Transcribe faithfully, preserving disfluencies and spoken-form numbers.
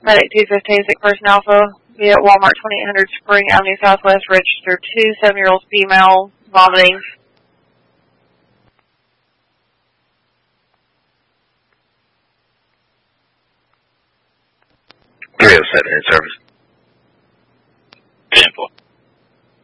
Medic two fifteen, sick person Alpha, be at Walmart twenty-eight hundred Spring Avenue Southwest, registered two seven-year-old female, vomiting. three oh seven in service.